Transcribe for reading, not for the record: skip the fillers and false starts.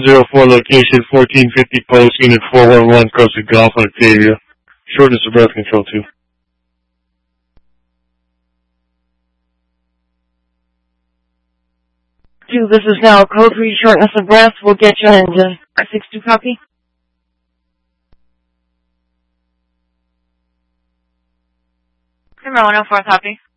104 location, 1450 post, unit 411, Coastal Golf on Octavia. Shortness of breath, control 2. This is now code 3, shortness of breath. We'll get you into 62 copy. Number 104 copy.